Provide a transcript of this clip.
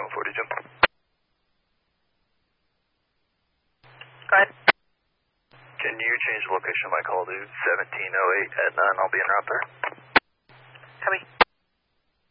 4142. Go ahead. Can you change the location of my call to 1708 at 9? I'll be en route there. Copy.